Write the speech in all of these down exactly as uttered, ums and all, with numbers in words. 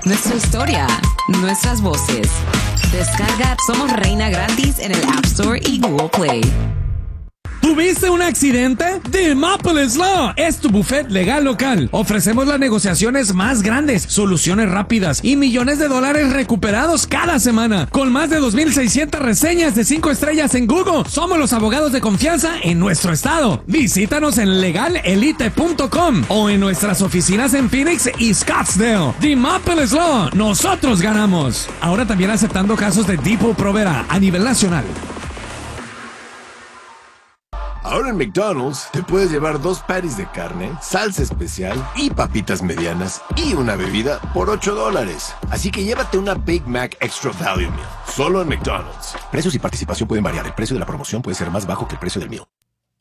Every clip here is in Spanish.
nuestra historia, nuestras voces. Descarga Somos Reina gratis en el App Store y Google Play. ¿Tuviste un accidente? Demopolis Law es tu buffet legal local. Ofrecemos las negociaciones más grandes, soluciones rápidas y millones de dólares recuperados cada semana. Con más de dos mil seiscientas reseñas de cinco estrellas en Google, somos los abogados de confianza en nuestro estado. Visítanos en legal elite punto com o en nuestras oficinas en Phoenix y Scottsdale. Demopolis Law, nosotros ganamos. Ahora también aceptando casos de Depot Provera a nivel nacional. Ahora en McDonald's te puedes llevar dos patties de carne, salsa especial y papitas medianas y una bebida por ocho dólares. Así que llévate una Big Mac Extra Value Meal, solo en McDonald's. Precios y participación pueden variar. El precio de la promoción puede ser más bajo que el precio del meal.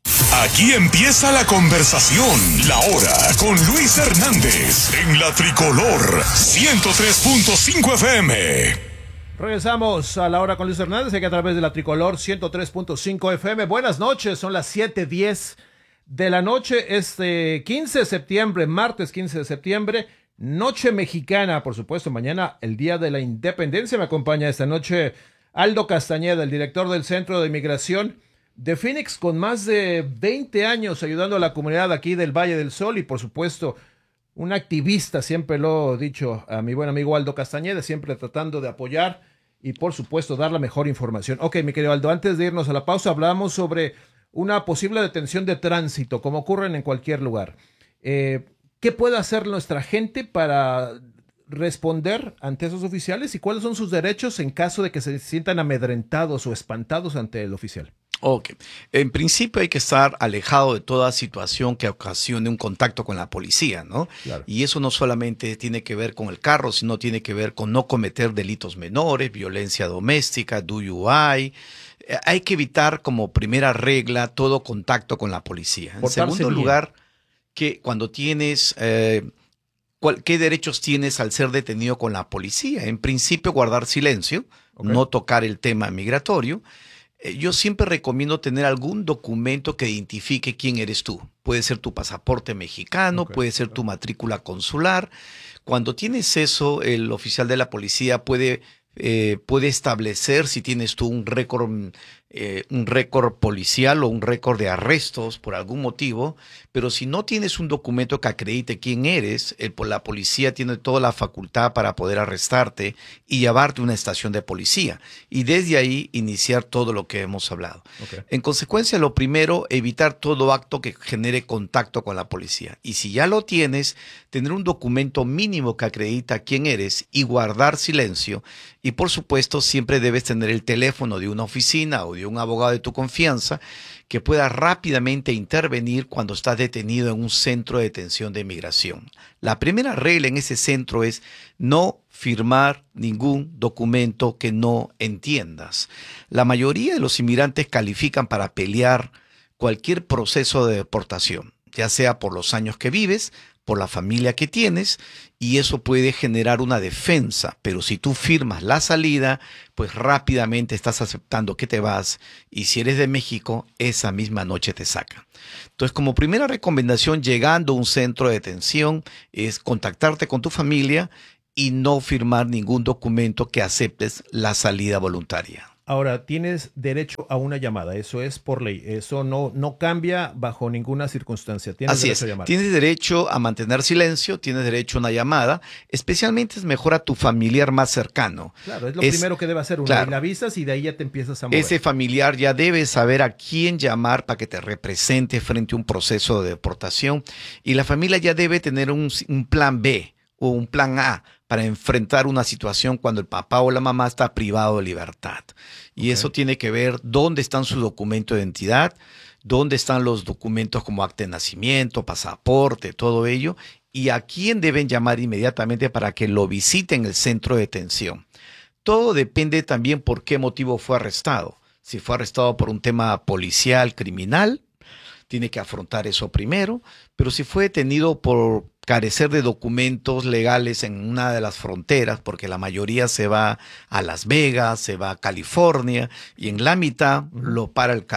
Aquí empieza la conversación. La Hora con Luis Hernández en la Tricolor ciento tres punto cinco F M. Regresamos a La Hora con Luis Hernández, aquí a través de la Tricolor ciento tres punto cinco F M. Buenas noches, son las siete diez de la noche, este quince de septiembre, martes quince de septiembre, noche mexicana, por supuesto, mañana el Día de la Independencia. Me acompaña esta noche Aldo Castañeda, el director del Centro de Migración de Phoenix, con más de veinte años ayudando a la comunidad aquí del Valle del Sol y, por supuesto, un activista, siempre lo he dicho a mi buen amigo Aldo Castañeda, siempre tratando de apoyar y, por supuesto, dar la mejor información. Ok, mi querido Aldo, antes de irnos a la pausa, hablamos sobre una posible detención de tránsito, como ocurren en cualquier lugar. Eh, ¿Qué puede hacer nuestra gente para responder ante esos oficiales y cuáles son sus derechos en caso de que se sientan amedrentados o espantados ante el oficial? Ok. En principio hay que estar alejado de toda situación que ocasione un contacto con la policía, ¿no? Claro. Y eso no solamente tiene que ver con el carro, sino tiene que ver con no cometer delitos menores, violencia doméstica, D U I. Eh, hay que evitar como primera regla todo contacto con la policía. En Portarse segundo bien. lugar, que cuando tienes... Eh, ¿cuál, ¿Qué derechos tienes al ser detenido con la policía? En principio, guardar silencio, Okay. no tocar el tema migratorio. Yo siempre recomiendo tener algún documento que identifique quién eres tú. Puede ser tu pasaporte mexicano, Okay. puede ser tu matrícula consular. Cuando tienes eso, el oficial de la policía puede, eh, puede establecer si tienes tú un récord, eh, un récord policial o un récord de arrestos por algún motivo. Pero si no tienes un documento que acredite quién eres, el, la policía tiene toda la facultad para poder arrestarte y llevarte a una estación de policía. Y desde ahí iniciar todo lo que hemos hablado. Okay. En consecuencia, lo primero, evitar todo acto que genere contacto con la policía. Y si ya lo tienes, tener un documento mínimo que acredita quién eres y guardar silencio. Y por supuesto, siempre debes tener el teléfono de una oficina o de un abogado de tu confianza que pueda rápidamente intervenir cuando estás detenido en un centro de detención de migración. La primera regla en ese centro es no firmar ningún documento que no entiendas. La mayoría de los inmigrantes califican para pelear cualquier proceso de deportación, ya sea por los años que vives, por la familia que tienes, y eso puede generar una defensa, pero si tú firmas la salida, pues rápidamente estás aceptando que te vas, y si eres de México, esa misma noche te sacan. Entonces, como primera recomendación, llegando a un centro de detención, es contactarte con tu familia y no firmar ningún documento que aceptes la salida voluntaria. Ahora, tienes derecho a una llamada, eso es por ley, eso no, no cambia bajo ninguna circunstancia. Tienes Así derecho es, a llamar. tienes derecho a mantener silencio, tienes derecho a una llamada, especialmente es mejor a tu familiar más cercano. Claro, es lo Es- primero que debe hacer uno, claro. y le avisas y de ahí ya te empiezas a mover. Ese familiar ya debe saber a quién llamar para que te represente frente a un proceso de deportación, y la familia ya debe tener un, un plan B o un plan A para enfrentar una situación cuando el papá o la mamá está privado de libertad. Y Ok. eso tiene que ver dónde están sus documentos de identidad, dónde están los documentos como acta de nacimiento, pasaporte, todo ello, y a quién deben llamar inmediatamente para que lo visiten el centro de detención. Todo depende también por qué motivo fue arrestado. Si fue arrestado por un tema policial, criminal, tiene que afrontar eso primero, pero si fue detenido por carecer de documentos legales en una de las fronteras, porque la mayoría se va a Las Vegas, se va a California, y en la mitad lo para el carro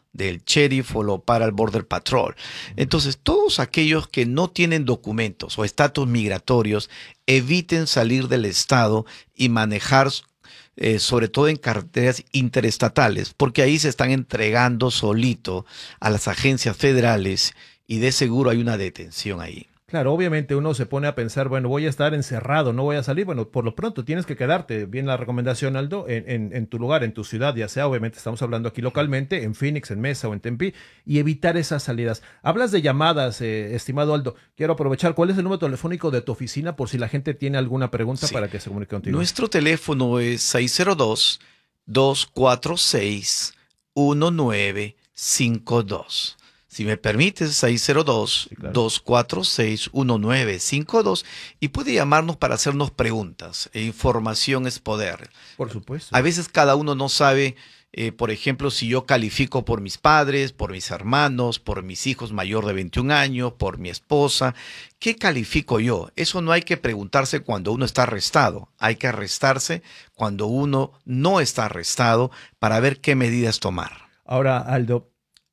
del sheriff o lo para el Border Patrol. Entonces, todos aquellos que no tienen documentos o estatus migratorios, eviten salir del estado y manejar, eh, sobre todo en carreteras interestatales, porque ahí se están entregando solito a las agencias federales y de seguro hay una detención ahí. Claro, obviamente uno se pone a pensar, bueno, voy a estar encerrado, no voy a salir. Bueno, por lo pronto tienes que quedarte, bien la recomendación, Aldo, en, en, en tu lugar, en tu ciudad, ya sea, obviamente estamos hablando aquí localmente, en Phoenix, en Mesa o en Tempe, y evitar esas salidas. Hablas de llamadas, eh, estimado Aldo. Quiero aprovechar, ¿cuál es el número telefónico de tu oficina por si la gente tiene alguna pregunta Sí. para que se comunique contigo? Nuestro teléfono es seis cero dos, dos cuatro seis, uno nueve cinco dos. Si me permites, seis cero dos, Sí, claro. dos cuatro seis, uno nueve cinco dos y puede llamarnos para hacernos preguntas. E información es poder. Por supuesto. A veces cada uno no sabe, eh, por ejemplo, si yo califico por mis padres, por mis hermanos, por mis hijos mayor de veintiún años, por mi esposa. ¿Qué califico yo? Eso no hay que preguntarse cuando uno está arrestado. Hay que arrestarse cuando uno no está arrestado para ver qué medidas tomar. Ahora, Aldo,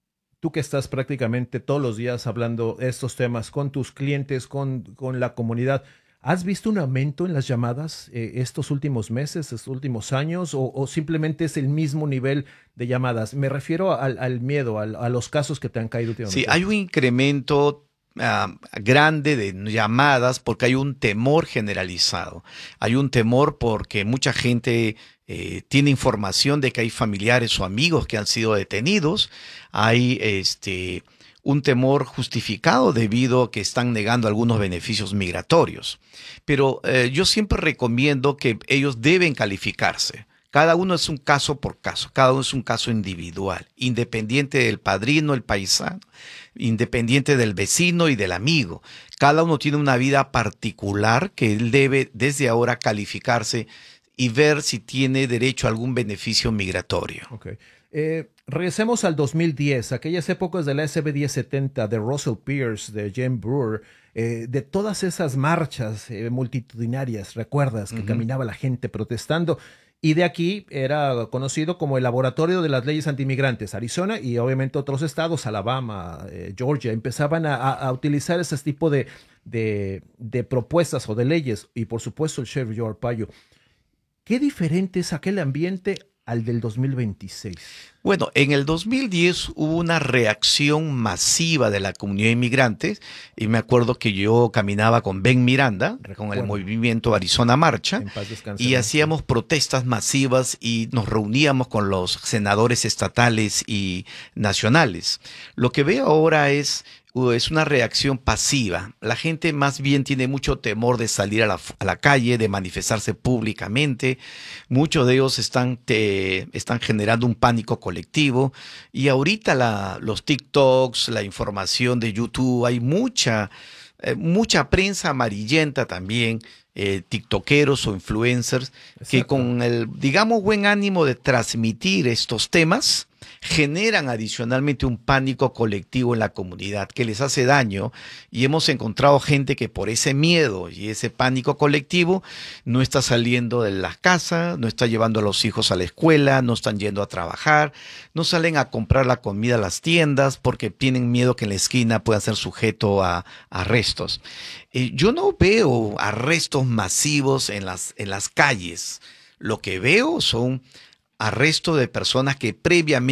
tú que estás prácticamente todos los días hablando de estos temas con tus clientes, con, con la comunidad, ¿has visto un aumento en las llamadas eh, estos últimos meses, estos últimos años, o, o simplemente es el mismo nivel de llamadas? Me refiero al, al miedo, al, a los casos que te han caído últimamente. Sí, hay un incremento uh, grande de llamadas porque hay un temor generalizado. Hay un temor porque mucha gente eh, tiene información de que hay familiares o amigos que han sido detenidos. Hay este, un temor justificado debido a que están negando algunos beneficios migratorios. Pero eh, yo siempre recomiendo que ellos deben calificarse. Cada uno es un caso por caso, cada uno es un caso individual, independiente del padrino, el paisano, independiente del vecino y del amigo. Cada uno tiene una vida particular que él debe desde ahora calificarse y ver si tiene derecho a algún beneficio migratorio. Ok. Eh, regresemos al dos mil diez, aquellas épocas de la S B diez setenta, de Russell Pierce, de Jane Brewer, eh, de todas esas marchas eh, multitudinarias, ¿recuerdas? Que Ujú. caminaba la gente protestando. Y de aquí era conocido como el laboratorio de las leyes antimigrantes. Arizona y obviamente otros estados, Alabama, eh, Georgia, empezaban a, a, a utilizar ese tipo de, de, de propuestas o de leyes. Y por supuesto el Sheriff Joe Arpaio. ¿Qué diferente es aquel ambiente al del dos mil veintiséis? Bueno, en el dos mil diez hubo una reacción masiva de la comunidad inmigrante y me acuerdo que yo caminaba con Ben Miranda, con el Recuerdo. movimiento Arizona Marcha, En paz descanse, y ¿no? hacíamos protestas masivas y nos reuníamos con los senadores estatales y nacionales. Lo que veo ahora es es una reacción pasiva. La gente más bien tiene mucho temor de salir a la, a la calle, de manifestarse públicamente. Muchos de ellos están, te, están generando un pánico colectivo. Y ahorita la, los TikToks, la información de YouTube, hay mucha, eh, mucha prensa amarillenta también, eh, tiktokeros o influencers, que Exacto. con el, digamos, buen ánimo de transmitir estos temas, generan adicionalmente un pánico colectivo en la comunidad que les hace daño, y hemos encontrado gente que por ese miedo y ese pánico colectivo no está saliendo de las casas, no está llevando a los hijos a la escuela, no están yendo a trabajar, no salen a comprar la comida a las tiendas porque tienen miedo que en la esquina puedan ser sujetos a, a arrestos. Eh, yo no veo arrestos masivos en las, en las calles. Lo que veo son arrestos de personas que previamente